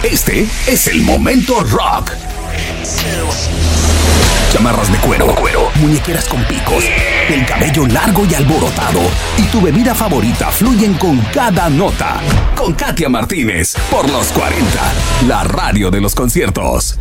Este es el momento rock. Chamarras de cuero, muñequeras con picos, el cabello largo y alborotado y tu bebida favorita fluyen con cada nota. Con Katia Martínez, por los 40, la radio de los conciertos.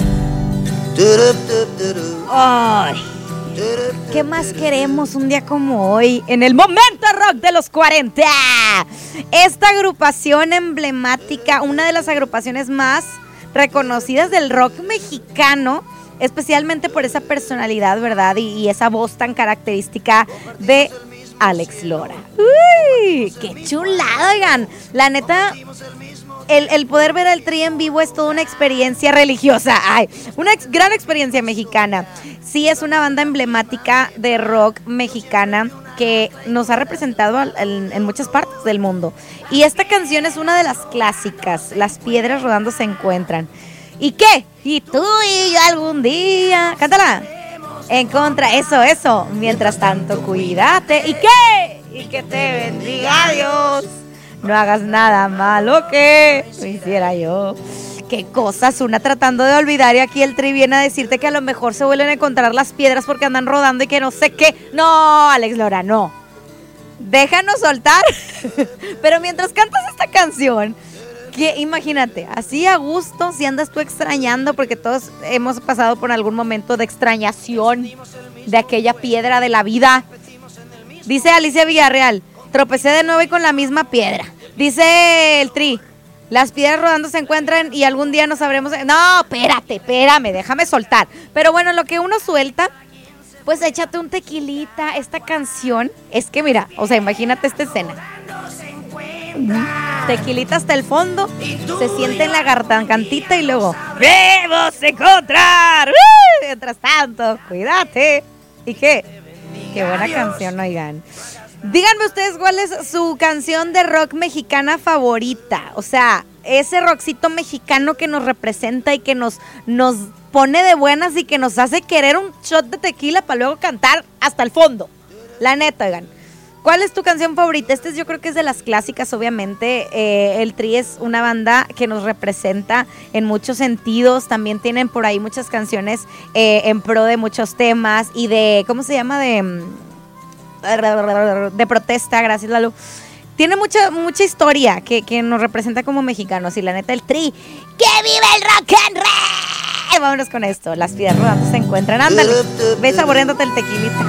Ay, ¿qué más queremos un día como hoy en el momento rock de los 40? Esta agrupación emblemática, una de las agrupaciones más reconocidas del rock mexicano, especialmente por esa personalidad, ¿verdad? Y esa voz tan característica de Alex Lora. ¡Uy! ¡Qué chulada, oigan! La neta, el poder ver al Tri en vivo es toda una experiencia religiosa. ¡Ay! Una gran experiencia mexicana. Sí, es una banda emblemática de rock mexicana que nos ha representado en muchas partes del mundo. Y esta canción es una de las clásicas. Las piedras rodando se encuentran. ¿Y qué? ¿Y tú y yo algún día? Cántala. En contra, eso. Mientras tanto, cuídate. ¿Y qué? Y que te bendiga Dios. No hagas nada malo que lo hiciera yo. Qué cosas, una tratando de olvidar y aquí el Tri viene a decirte que a lo mejor se vuelven a encontrar las piedras porque andan rodando y que no sé qué. No, Alex Lora, no. Déjanos soltar. Pero mientras cantas esta canción, que imagínate, así a gusto, si andas tú extrañando, porque todos hemos pasado por algún momento de extrañación de aquella piedra de la vida. Dice Alicia Villarreal, tropecé de nuevo y con la misma piedra. Dice el Tri, las piedras rodando se encuentran y algún día nos sabremos. No, espérame, déjame soltar. Pero bueno, lo que uno suelta, pues échate un tequilita. Esta canción, es que mira, o sea, imagínate esta escena. Tequilita hasta el fondo, se siente en la gargantita y luego ¡vamos a encontrar! Mientras tanto, cuídate. ¿Y qué? Qué buena canción, oigan. Díganme ustedes cuál es su canción de rock mexicana favorita. O sea, ese rockcito mexicano que nos representa y que nos pone de buenas y que nos hace querer un shot de tequila para luego cantar hasta el fondo. La neta, oigan. ¿Cuál es tu canción favorita? Yo creo que es de las clásicas, obviamente. El Tri es una banda que nos representa en muchos sentidos. También tienen por ahí muchas canciones en pro de muchos temas y de, ¿cómo se llama? De protesta, gracias Lalo. Tiene mucha historia que nos representa como mexicanos. Y la neta, el Tri, ¡que viva el rock and roll! Vámonos con esto. Las piedras rodando se encuentran. Ándale, ve saboreándote el tequilita.